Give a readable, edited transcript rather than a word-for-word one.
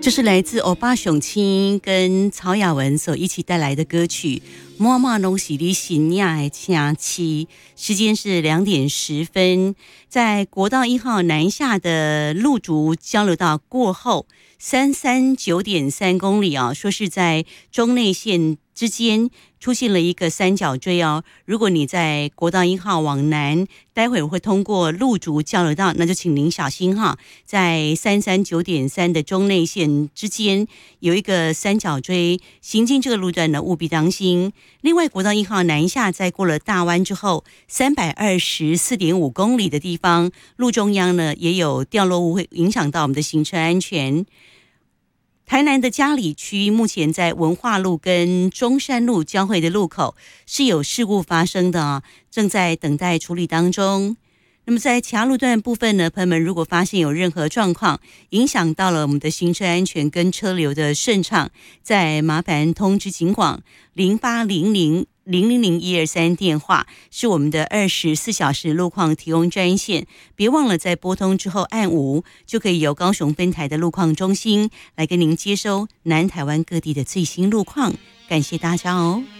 这是来自欧巴熊青跟曹雅文所一起带来的歌曲《妈妈拢是你心爱的亲戚》。时间是2:10，在国道1号南下的路竹交流道过后，339.3公里啊，说是在中内线之间出现了一个三角锥哦。如果你在国道1号往南，待会儿会通过路竹交流道，那就请您小心哈，在339.3的中内线之间有一个三角锥，行经这个路段呢务必当心。另外，国道1号南下，在过了大湾之后，324.5公里的地方，路中央呢也有掉落物，会影响到我们的行车安全。台南的嘉里区目前在文化路跟中山路交汇的路口是有事故发生的啊，正在等待处理当中。那么在其他路段部分呢，朋友们如果发现有任何状况影响到了我们的行车安全跟车流的顺畅，再麻烦通知警广0800-000-123电话，是我们的24小时路况提供专线。别忘了在拨通之后按5，就可以由高雄分台的路况中心来跟您接收南台湾各地的最新路况。感谢大家哦。